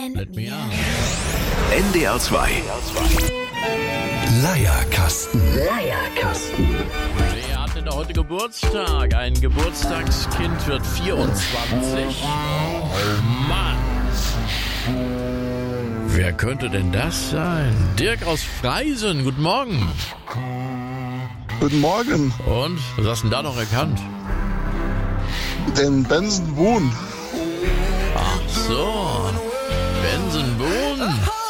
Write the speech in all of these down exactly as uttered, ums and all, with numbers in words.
Let me out. N D R zwei. Leierkasten. Leierkasten. Wer hat denn da heute Geburtstag? Ein Geburtstagskind wird vierundzwanzig. Oh Mann. Wer könnte denn das sein? Dirk aus Freisen, guten Morgen. Guten Morgen. Und, was hast du denn da noch erkannt? Den Benson Boone. Ach so, Benson Boone.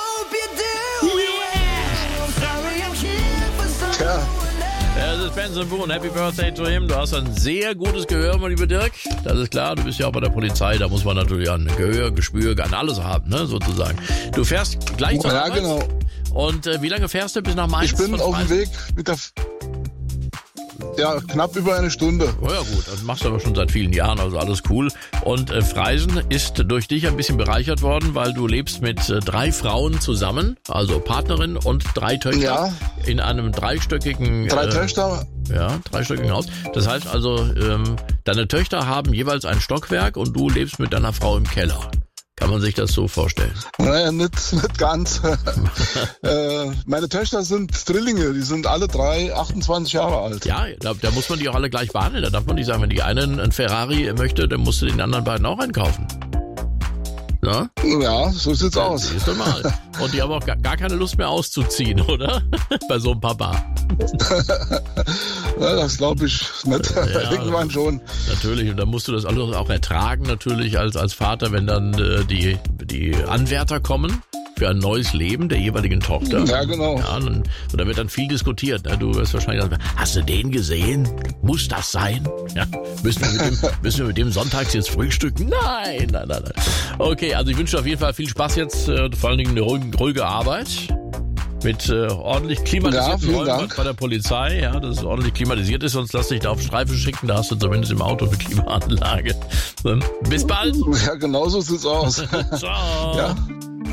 Tja, Ja, das ist Benson Boone. Happy Birthday to him. Du hast ein sehr gutes Gehör, mein lieber Dirk. Das ist klar, du bist ja auch bei der Polizei. Da muss man natürlich an Gehör, Gespür, an alles haben, ne, sozusagen. Du fährst gleich zur ja Arbeit. genau. Und äh, wie lange fährst du bis nach Mainz? Ich bin von auf dem Freisen? Weg mit der... F- Ja, knapp über eine Stunde. Oh ja gut, das machst du aber schon seit vielen Jahren, also alles cool. Und äh, Freisen ist durch dich ein bisschen bereichert worden, weil du lebst mit äh, drei Frauen zusammen, also Partnerin und drei Töchter Ja. in einem dreistöckigen Drei äh, Töchter. Ja, dreistöckigen Haus. Das heißt also, ähm, deine Töchter haben jeweils ein Stockwerk und du lebst mit deiner Frau im Keller. Kann man sich das so vorstellen? Naja, nicht, nicht ganz. äh, meine Töchter sind Drillinge. Die sind alle drei achtundzwanzig Jahre alt. Ja, da, da muss man die auch alle gleich behandeln. Da darf man nicht sagen, wenn die eine einen Ferrari möchte, dann musst du den anderen beiden auch einkaufen. Na? Ja, so sieht's aus. Ist normal. Und die haben auch gar, gar keine Lust mehr auszuziehen, oder? Bei so einem Papa. Ja, das glaube ich nicht. Ja. Irgendwann schon. Natürlich. Und dann musst du das alles auch ertragen, natürlich, als, als Vater, wenn dann äh, die, die Anwärter kommen für ein neues Leben der jeweiligen Tochter. Ja, genau. Ja, und, und da wird dann viel diskutiert. Ne? Du wirst wahrscheinlich sagen, hast du den gesehen? Muss das sein? Ja? Müssen wir mit dem, müssen wir mit dem sonntags jetzt frühstücken? Nein, nein, nein, nein. Okay, also ich wünsche dir auf jeden Fall viel Spaß jetzt, äh, vor allen Dingen eine ruhige, ruhige Arbeit. Mit äh, ordentlich klimatisierten Ja, vielen Räumen Dank. bei der Polizei, ja, dass es ordentlich klimatisiert ist, sonst lass dich da auf Streife schicken, da hast du zumindest im Auto eine Klimaanlage. Bis bald. Ja, genau so sieht's aus. Ciao. Ja.